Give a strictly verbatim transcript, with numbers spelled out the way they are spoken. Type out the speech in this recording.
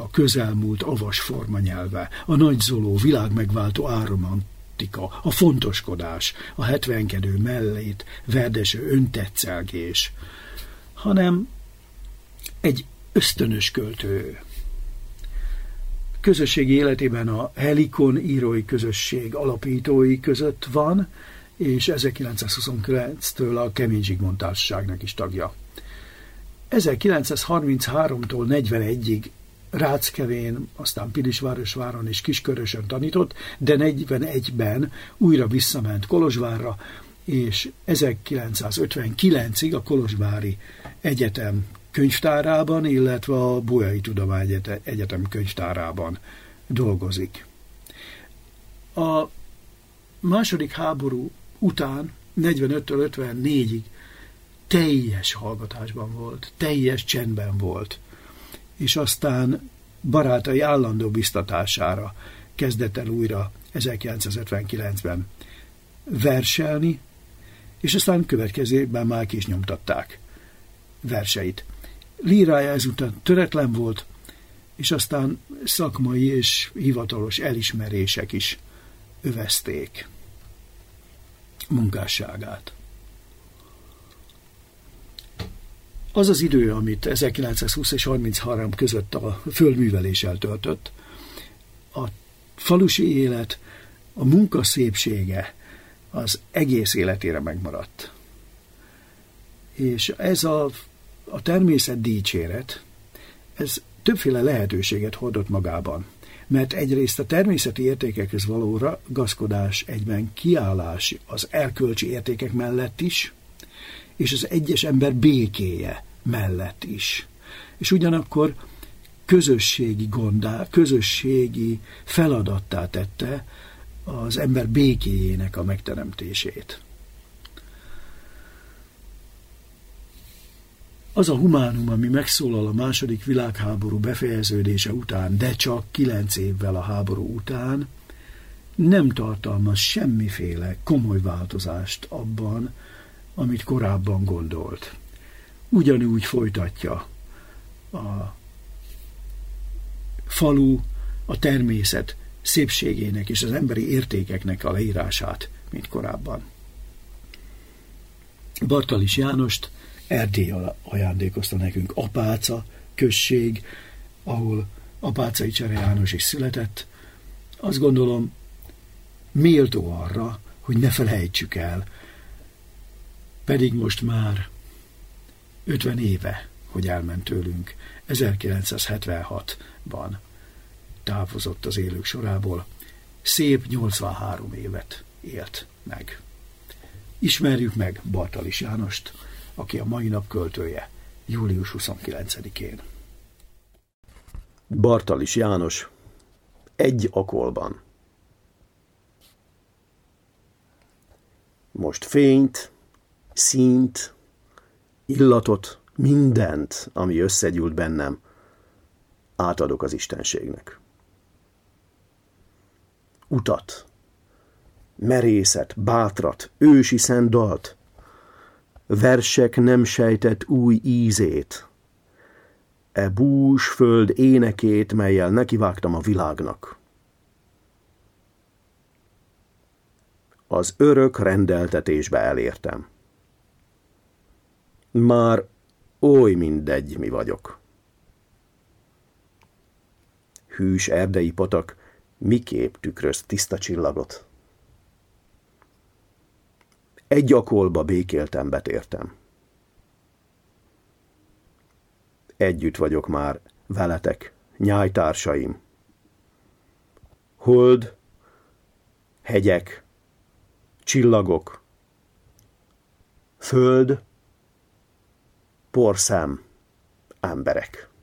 a közelmúlt avas formanyelve, a nagyzoló, világmegváltó áromantika, a fontoskodás, a hetvenkedő mellét, verdeső öntetszelgés, hanem egy ösztönös költő. Közösségi életében a Helikon írói közösség alapítói között van, és ezerkilencszázhuszonkilenctől a Kemény Zsigmond Társaságnak is tagja. ezerkilencszázharmincháromtól negyvenegyig Ráckevén, aztán Pilisvárosváron és Kiskörösön tanított, de negyvenegyben újra visszament Kolozsvárra, és ezerkilencszázötvenkilencig a Kolozsvári Egyetem könyvtárában, illetve a Bolyai Tudományegyetem könyvtárában dolgozik. A második háború után, negyvenöttől ötvennégyig teljes hallgatásban volt, teljes csendben volt, és aztán barátai állandó biztatására kezdett el újra ezerkilencszázötvenkilencben verselni, és aztán következő évben már ki is nyomtatták verseit. Lírája ezután töretlen volt, és aztán szakmai és hivatalos elismerések is övezték munkásságát. Az az idő, amit ezerkilencszázhúsz és harminchárom között a földműveléssel töltött, a falusi élet, a munka szépsége az egész életére megmaradt. És ez a, a természet dicséret, ez többféle lehetőséget hordott magában, mert egyrészt a természeti értékekhez való ragaszkodás, egyben kiállás az erkölcsi értékek mellett is, és az egyes ember békéje mellett is. És ugyanakkor közösségi gondá, közösségi feladattá tette az ember békéjének a megteremtését. Az a humánum, ami megszólal a második világháború befejeződése után, de csak kilenc évvel a háború után, nem tartalmaz semmiféle komoly változást abban, amit korábban gondolt. Ugyanúgy folytatja a falu, a természet szépségének és az emberi értékeknek a leírását, mint korábban. Bartalis Jánost Erdély ajándékozta nekünk, Apáca község, ahol Apácai Csere János is született. Azt gondolom, méltó arra, hogy ne felejtsük el, pedig most már ötven éve, hogy elment tőlünk, ezerkilencszázhetvenhatban távozott az élők sorából, szép nyolcvanhárom évet élt meg. Ismerjük meg Bartalis Jánost, aki a mai nap költője, július huszonkilencedikén. Bartalis János, Egy akolban. Most fényt, színt, illatot, mindent, ami összegyűlt bennem, átadok az Istenségnek. Utat, merészet, bátrat, ősi szent dalt, versek nem sejtett új ízét, e bús föld énekét, mellyel nekivágtam a világnak. Az örök rendeltetésbe elértem. Már oly mindegy, mi vagyok. Hűs erdei patak miképp tükröz tiszta csillagot. Egy akolba békéltem, betértem. Együtt vagyok már veletek, nyájtársaim. Hold, hegyek, csillagok, föld, porszem, emberek.